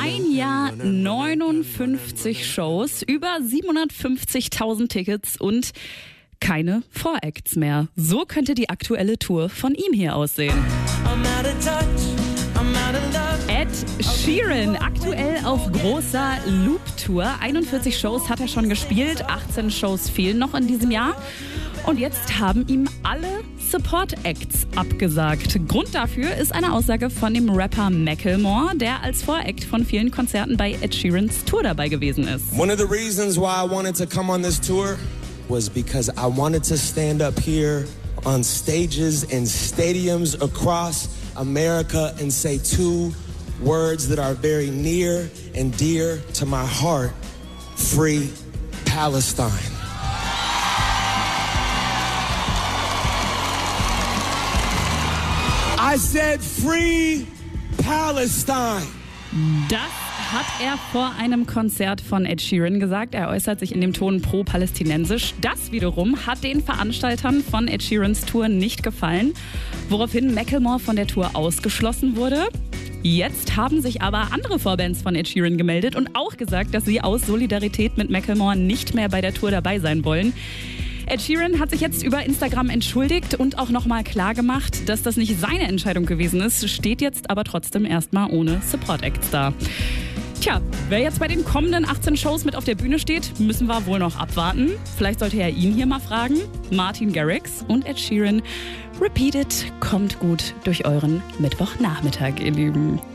Ein Jahr, 59 Shows, über 750.000 Tickets und keine Voracts mehr. So könnte die aktuelle Tour von ihm hier aussehen. Ed Sheeran, aktuell auf großer Loop-Tour. 41 Shows hat er schon gespielt, 18 Shows fehlen noch in diesem Jahr. Und jetzt haben ihm alle Support-Acts abgesagt. Grund dafür ist eine Aussage von dem Rapper Macklemore, der als Voract von vielen Konzerten bei Ed Sheerans Tour dabei gewesen ist. One of the reasons why I wanted to come on this tour was because I wanted to stand up here on stages and stadiums across America and say two words that are very near and dear to my heart: Free Palestine. I said Free Palestine. Das hat er vor einem Konzert von Ed Sheeran gesagt. Er äußert sich in dem Ton pro-palästinensisch. Das wiederum hat den Veranstaltern von Ed Sheerans Tour nicht gefallen, woraufhin Macklemore von der Tour ausgeschlossen wurde. Jetzt haben sich aber andere Vorbands von Ed Sheeran gemeldet und auch gesagt, dass sie aus Solidarität mit Macklemore nicht mehr bei der Tour dabei sein wollen. Ed Sheeran hat sich jetzt über Instagram entschuldigt und auch nochmal klargemacht, dass das nicht seine Entscheidung gewesen ist, steht jetzt aber trotzdem erstmal ohne Support-Acts da. Tja, wer jetzt bei den kommenden 18 Shows mit auf der Bühne steht, müssen wir wohl noch abwarten. Vielleicht sollte er ihn hier mal fragen. Martin Garrix und Ed Sheeran. Repeat It kommt gut durch euren Mittwochnachmittag, ihr Lieben.